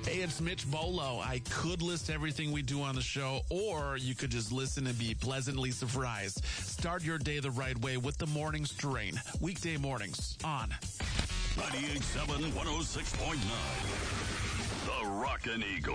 Hey, it's Mitch Bolo. I could list everything we do on the show, or you could just listen and be pleasantly surprised. Start your day the right way with the Morning Strain. Weekday mornings on 98.7, 106.9. The Rockin' Eagle.